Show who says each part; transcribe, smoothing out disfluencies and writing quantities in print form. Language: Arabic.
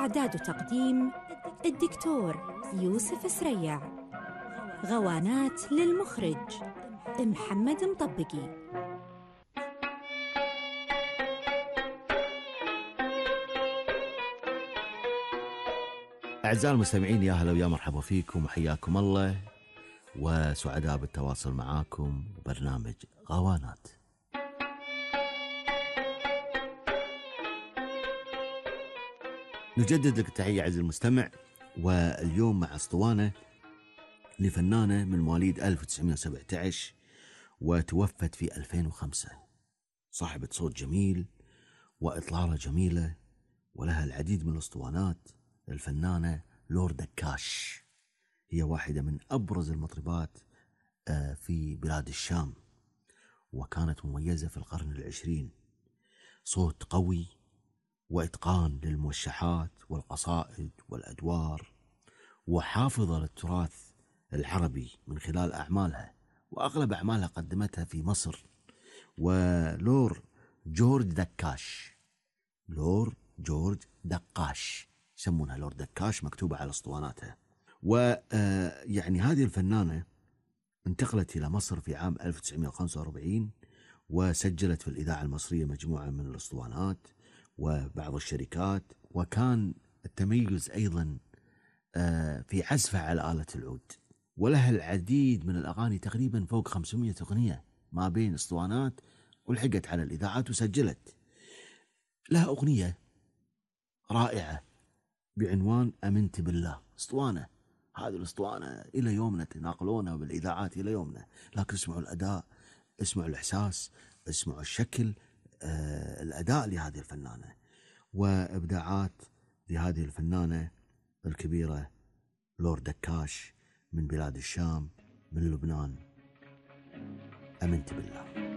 Speaker 1: إعداد وتقديم الدكتور يوسف سريع. غوانات للمخرج محمد مطبقي.
Speaker 2: أعزائي المستمعين، يا هلا ويا مرحبا فيكم وحياكم الله، وسعداء بالتواصل معاكم وبرنامج غوانات. نجدد لك التحية عزيزي المستمع، واليوم مع اسطوانة لفنانة من مواليد 1917 وتوفت في 2005، صاحبة صوت جميل وإطلالة جميلة ولها العديد من الاسطوانات. الفنانة لور دكاش هي واحدة من أبرز المطربات في بلاد الشام، وكانت مميزة في القرن العشرين. صوت قوي وإتقان للموشحات والقصائد والأدوار، وحافظة للتراث العربي من خلال أعمالها، وأغلب أعمالها قدمتها في مصر. ولور جورج دكاش، لور جورج دقاش، يسمونها لور دكاش مكتوبة على اسطواناتها. ويعني هذه الفنانة انتقلت إلى مصر في عام 1945 وسجلت في الإذاعة المصرية مجموعة من الاسطوانات وبعض الشركات، وكان التميز أيضا في عزفها على آلة العود، ولها العديد من الأغاني، تقريبا فوق 500 أغنية ما بين اسطوانات، ولحقت على الإذاعات وسجلت. لها أغنية رائعة بعنوان أمنت بالله، اسطوانة. هذه الاسطوانة إلى يومنا تناقلونها بالإذاعات إلى يومنا، لكن اسمعوا الأداء، اسمعوا الإحساس، اسمعوا الشكل، الأداء لهذه الفنانة وإبداعات لهذه الفنانة الكبيرة لور دكاش من بلاد الشام، من لبنان. أمنت بالله.